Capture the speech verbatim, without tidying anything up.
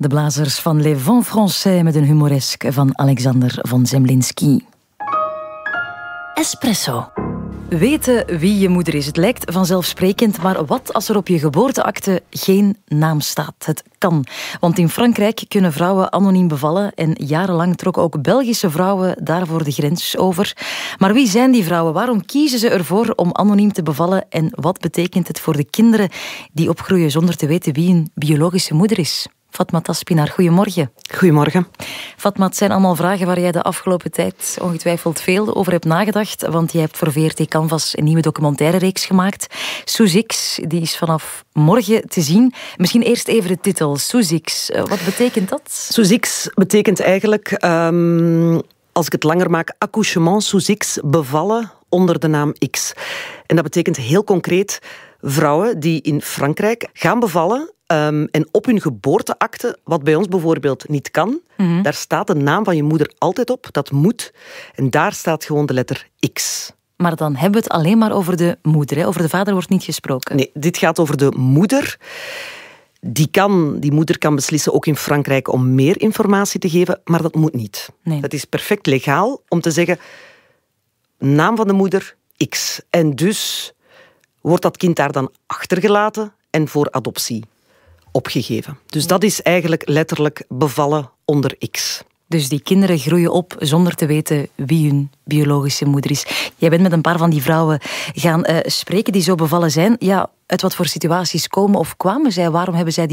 De blazers van Les Vents Français met een humoresk van Alexander von Zemlinsky. Espresso. Weten wie je moeder is. Het lijkt vanzelfsprekend, maar wat als er op je geboorteakte geen naam staat? Het kan. Want in Frankrijk kunnen vrouwen anoniem bevallen en jarenlang trokken ook Belgische vrouwen daarvoor de grens over. Maar wie zijn die vrouwen? Waarom kiezen ze ervoor om anoniem te bevallen? En wat betekent het voor de kinderen die opgroeien zonder te weten wie hun biologische moeder is? Fatma Taspinar, goedemorgen. Goedemorgen. Fatma, het zijn allemaal vragen waar jij de afgelopen tijd ongetwijfeld veel over hebt nagedacht, want je hebt voor V R T Canvas een nieuwe documentaire-reeks gemaakt. Soezix, die is vanaf morgen te zien. Misschien eerst even de titel, Soezix. Wat betekent dat? Soezix betekent eigenlijk, um, als ik het langer maak, accouchement Soezix, bevallen onder de naam X. En dat betekent heel concreet vrouwen die in Frankrijk gaan bevallen. Um, en op hun geboorteakte, wat bij ons bijvoorbeeld niet kan, mm-hmm. daar staat de naam van je moeder altijd op. Dat moet. En daar staat gewoon de letter X. Maar dan hebben we het alleen maar over de moeder. Hè? Over de vader wordt niet gesproken. Nee, dit gaat over de moeder. Die, kan, die moeder kan beslissen, ook in Frankrijk, om meer informatie te geven. Maar dat moet niet. Nee. Dat is perfect legaal om te zeggen, naam van de moeder X. En dus wordt dat kind daar dan achtergelaten en voor adoptie opgegeven. Dus dat is eigenlijk letterlijk bevallen onder X. Dus die kinderen groeien op zonder te weten wie hun biologische moeder is. Jij bent met een paar van die vrouwen gaan uh, spreken die zo bevallen zijn. Ja, uit wat voor situaties komen of kwamen zij? Waarom hebben zij die